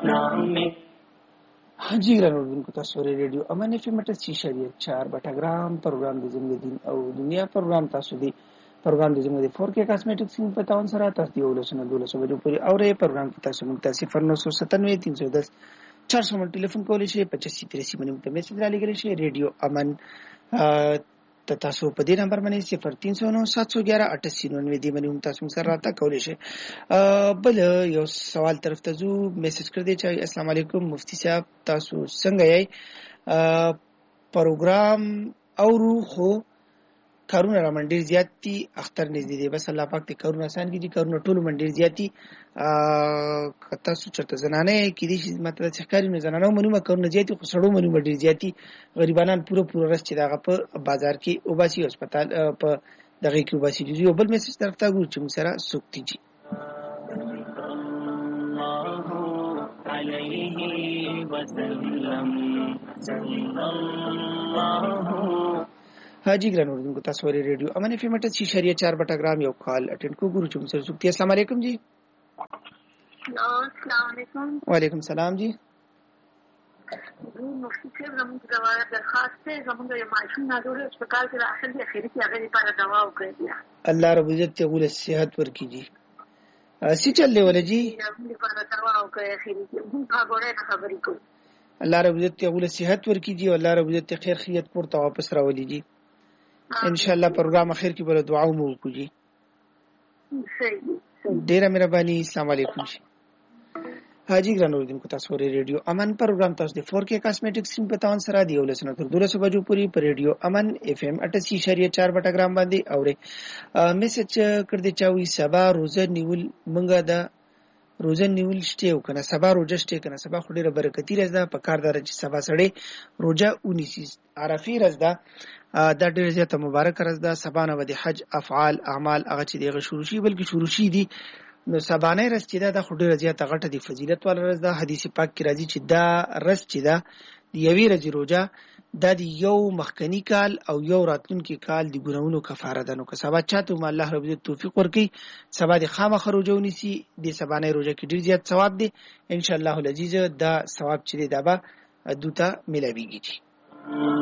हाँ जी ग्रामीण को तस्वीर रेडियो अमन एफएम 88.4 बटाग्राम प्रोग्राम د زموږ دین او دنیا प्रोग्राम تاسو دی प्रोग्राम د زموږ د 4K کاسمیټکس په تاون سره تاسو دی ولسنه 12 بجو پورې اورې प्रोग्राम کې تاسو موږ 0997 310 400 مل ټلیفون کولی شئ 85 باندې موږ میسج را لګلی شئ ریډیو امن تاسو په دې نمبر باندې 0309 711 8899 دی باندې هم تاسو سره راته کولی شئ بل یو سوال طرف ته زو میسج کړ دی چې السلام علیکم مفتی صاحب تاسو څنګه یې پروګرام اورو خو کارونه را منډیر زیات دي اختر نږدې دی بس الله پاک دې کارونه آسان کړي کارونه ټول منډیر زیات دي تاسو چرته زنانه کې دي چې مطلب چې کارونه زنانه منو کارونه زیات خو سړو منو منډیر زیات دي غریبانان پوره رس چې دغه په بازار کې اوباسي هسپتال په دغه کې اوباسي دي یو بل میسج طرف ته ګور چې موږ سره سوکتي جی हाजी ग्रामीण उर्दू को तस्वीर रेडियो अमन एफएम 88.4 बटाग्राम यो कॉल अटेंड को गुरु चुम सर सुक्ति अस्सलाम वालेकुम जी अस्सलाम वालेकुम वालेकुम सलाम जी मुफ्ती साहब हम दवा दरखास्त है हम ये माशूम नाजुर अस्पताल के दाखिल की आखिरी की अगर पर दवा हो गई दिया अल्लाह रब इज्जत तगुल सेहत पर कीजिए सी चलने वाले जी दवा हो गई आखिरी की हम भागोड़े खबरी को अल्लाह रब इज्जत तगुल सेहत पर कीजिए अल्लाह रब इज्जत खैर खियत पर तो वापस रावली जी इंशाल्लाह प्रोग्राम आखिर की बोले दुआ मो को जी डेरा मेहरबानी अस्सलाम वालेकुम जी हाजी ग्रामीण को तस्वीर रेडियो अमन प्रोग्राम तस्दी 4K कॉस्मेटिक्स सिम पतावन सरा दी ओले सुना 12 बजे पूरी पर रेडियो अमन एफएम 88.4 बटाग्राम बांधी औरे मैसेज कर दे चावी सबा रोजा निवल मंगा दा روزه نیول شته او کنه سبا روزه شته کنه سبا خو ډیره برکتی راز ده په کار دار چې سبا سړی روزه ونیسي عرفي راز ده دا ډیره زیاته مبارک راز ده سبا نه د حج افعال اعمال هغه چې دغه شروع شي بلکې شروع شي دي نو سبا نه راز چې دا خو ډیره زیاته غټه دي فضیلت ول راز ده حدیث پاک کې راځي چې دا راز چې دا د یوې ورځې روزه دا د یو مخکنی کال او یو راتلونکي کال د ګناونو کفاره ده نو که سبا چاته ما الله رب دې توفیق ورکړي سبا د خامخ روزه ونیسي د سبا نه روزه کې ډیر زیات ثواب دی ان شاء الله العزیز دا ثواب چې دا به دوته ملويږي